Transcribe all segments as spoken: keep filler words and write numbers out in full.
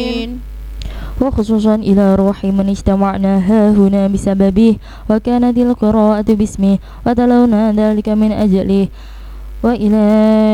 وخصوصا إلى روح من اجتمعنا ها هنا بسببه وكانت القراءة باسمه وتلونا ذلك من أجله وإلى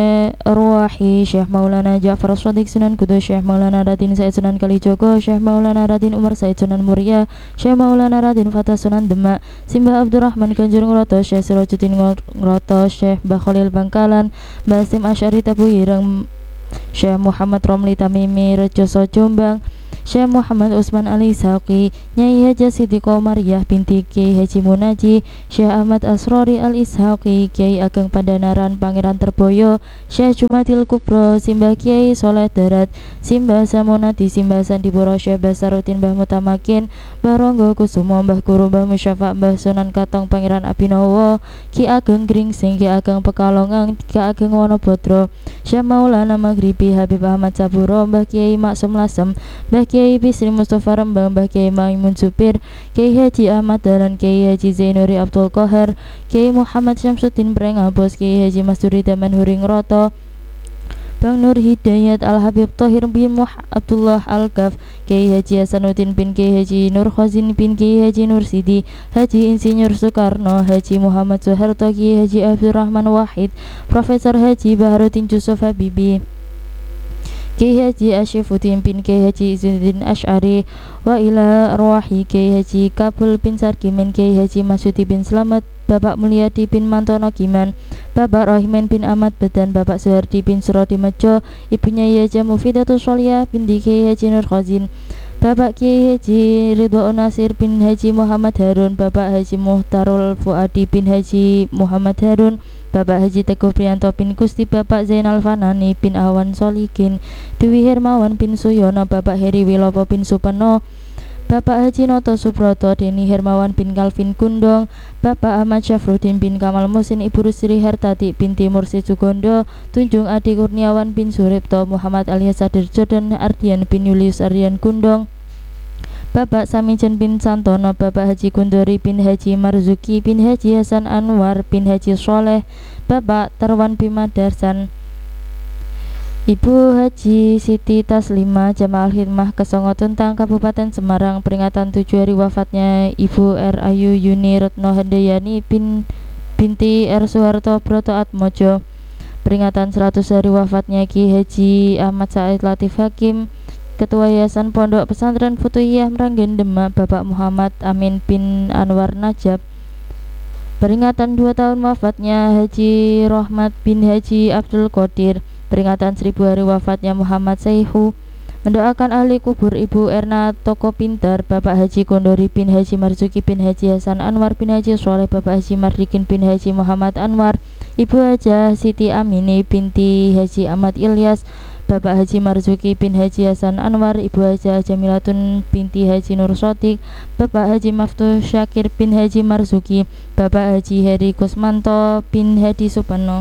أرواح Syekh Maulana Ja'far Shadiq Sunan Kudus, Syekh Maulana Raden Said Sunan Kalijogo, Syekh Maulana Raden Umar Said Sunan Muria, Syekh Maulana Raden Fatah Sunan Demak, Simbah Abdurrahman Kanjur Ngroto, Syekh Sirajuddin Ngroto, Syekh Mbah Khalil Bangkalan, Mbah Sim Asy'ari Tabu Ireng, Syekh Muhammad Romli Tamimi Rejoso Jombang, Syekh Muhammad Utsman Ali Saqi, Nyai Haja Siti Komariah binti Kiai Haji Munaji, Syekh Ahmad Asrori Al Ishaqi, Kiai Ageng Pandanaran Pangeran Terboyo, Syekh Jumatil Kubro, Simbah Kiai Soleh Darat, Simbah Samonati, Simbah Sandipuro, Syekh Basaruddin Mbah Mutamakin, Mbah Ronggo Kusumo, Mbah Guru, Mbah Musyafa, Mbah Sunan Katong Pangeran Abinowo, Ki Ageng Gringsing, Ki Ageng Pekalongan, Ki Ageng Wonobodro, Syekh Maulana Maghribi Habib Ahmad Saburo, Mbah Kiai Maksum Lasem, Mbah Kiai Bisri Mustafa Rembang, Mbah Kiai Maimun Supir, Kiai Haji Ahmad Dahlan, Kiai Haji Zainuri Abdul Qahar, Kiai Muhammad Syamsuddin Brengabos, Kiai Haji Masduri Daman Huring Roto, Bang Nur Hidayat Al Habib Thohir bin Muh Abdullah Al Kaf, Kiai Haji Hasanuddin bin Kiai Haji Nur Khazin bin Kiai Haji Nur Sidi, Haji Insinyur Soekarno, Haji Muhammad Soeharto, Kiai Haji Abdurrahman Wahid, Profesor Haji Baharuddin Yusuf Habibi, Kiai Haji Asyifuddin bin Kiai Haji Izzuddin Asy'ari, wa ila arwahi Kiai Haji Kabul bin Sarkimin, Kiai Haji Masyudi bin Slamet, Bapak Mulyadi bin Mantono Giman, Bapak Rohimin bin Ahmad Bedan, Bapak Suhardi bin Surodi Mejo, Ibunya Haja Mufidatul Sholiyah binti Kiai Haji Nur Khazin, Bapak Kiai Haji Ridwan Nasir bin Haji Muhammad Harun, Bapak Haji Muhtarul Fuadi bin Haji Muhammad Harun, Bapak Haji Teguh Priyanto bin Gusti, Bapak Zainal Fanani bin Awan Solikin, Dwi Hermawan bin Suyono, Bapak Heri Wilopo bin Supeno, Bapak Haji Noto Subroto, Deni Hermawan bin Calvin Gundong, Bapak Ahmad Syafruddin bin Kamal Musin, Ibu Rusri Hartati binti Mursi Sugondo, Tunjung Adi Kurniawan bin Suripto, Muhammad alias Sadir Jordan Ardian bin Julius Ardian Gundong, Bapak Samijen bin Santono, Bapak Haji Gundori bin Haji Marzuki bin Haji Hasan Anwar bin Haji Soleh, Bapak Tarwan Bima Darsan, Ibu Haji Siti Taslima Jamaah Khidmah Kesongo Tuntang Kabupaten Semarang, peringatan tujuh hari wafatnya Ibu R. Ayu Yuni Retno Handayani bin binti R. Soeharto Broto Atmojo, peringatan seratus hari wafatnya Ki Haji Ahmad Said Latif Hakim, Ketua Yayasan Pondok Pesantren Futuhiyah Meranggen Demak, Bapak Muhammad Amin bin Anwar Najab, peringatan dua tahun wafatnya Haji Rohmat bin Haji Abdul Qadir, peringatan seribu hari wafatnya Muhammad Saihu, mendoakan ahli kubur Ibu Erna Toko Pintar, Bapak Haji Kondori bin Haji Marzuki bin Haji Hasan Anwar bin Haji Soleh, Bapak Haji Mardikin bin Haji Muhammad Anwar, Ibu Hajah Siti Amini binti Haji Ahmad Ilyas, Bapak Haji Marzuki bin Haji Hasan Anwar, Ibu Hajah Jamilatun binti Haji Nur Sotik, Bapak Haji Maftuh Syakir bin Haji Marzuki, Bapak Haji Heri Kusmanto bin Hadi Supeno.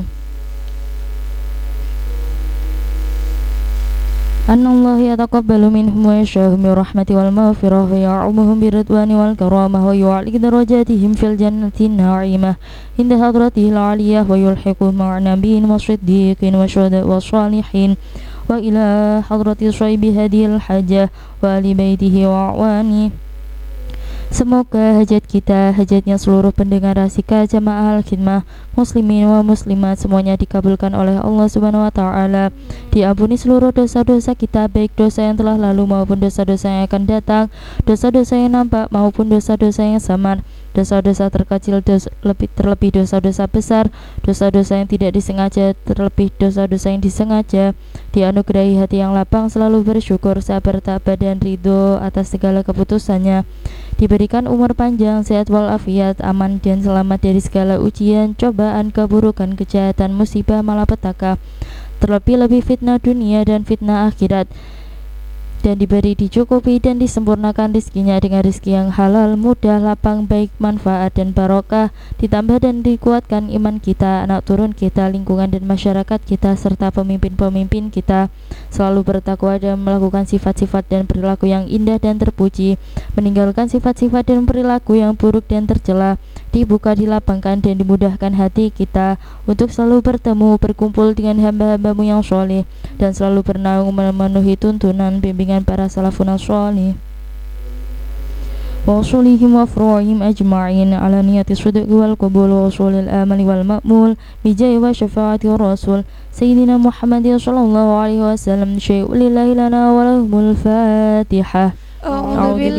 Anallahu yataqabbalu minhum wa yashahum bi rahmati wal maghfirah wa ya'umuhum bi ridwani wal karamah wa yu'ali darajatihim fil jannati na'imah inda hadratihi al-aliyah wa yulhiqu ma'a nabiyyin wa siddiqin wa syuhada wa salihin wa ila hadrati syaibi hadil hajah wa ali baitihi wa awani. Semoga hajat kita, hajatnya seluruh pendengar Rasika Jamaah Al-Khidmah muslimin wa muslimat semuanya dikabulkan oleh Allah Subhanahu wa taala. Diampuni seluruh dosa-dosa kita, baik dosa yang telah lalu maupun dosa-dosa yang akan datang, dosa-dosa yang nampak maupun dosa-dosa yang samar, dosa-dosa terkecil, dosa, lebih terlebih dosa-dosa besar, dosa-dosa yang tidak disengaja, terlebih dosa-dosa yang disengaja. Dianugerahi hati yang lapang, selalu bersyukur, sabar, tabah dan ridho atas segala keputusannya. Diberikan umur panjang, sehat walafiat, aman dan selamat dari segala ujian, cobaan, keburukan, kejahatan, musibah, malapetaka, terlebih-lebih fitnah dunia dan fitnah akhirat, dan diberi dicukupi dan disempurnakan rizkinya dengan rizki yang halal, mudah, lapang, baik, manfaat dan barokah, ditambah dan dikuatkan iman kita, anak turun kita, lingkungan dan masyarakat kita, serta pemimpin-pemimpin kita selalu bertakwa dan melakukan sifat-sifat dan perilaku yang indah dan terpuji, meninggalkan sifat-sifat dan perilaku yang buruk dan tercela, dibuka, dilapangkan dan dimudahkan hati kita untuk selalu bertemu, berkumpul dengan hamba-hambamu yang soleh, dan selalu bernaung memenuhi tuntunan bimbingan para salafun soleh wa usulihim wa furu'ihim ajma'in ala niyati sidqi wal qabul wa usulil amali wal ma'mul bijai wa syafaati rasul sayyidina Muhammadin sallallahu alaihi wasallam syai'un lillahi lana wa lahumul fatihah.